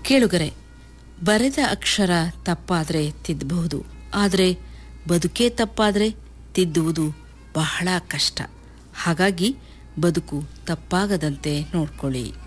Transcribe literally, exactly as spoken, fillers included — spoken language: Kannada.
ಕೇಳುಗರೆ, ಬರೆದ ಅಕ್ಷರ ತಪ್ಪಾದರೆ ತಿದ್ದಬಹುದು, ಆದರೆ ಬದುಕೇ ತಪ್ಪಾದರೆ ತಿದ್ದುವುದು ಬಹಳ ಕಷ್ಟ. ಹಾಗಾಗಿ ಬದುಕು ತಪ್ಪಾಗದಂತೆ ನೋಡ್ಕೊಳ್ಳಿ.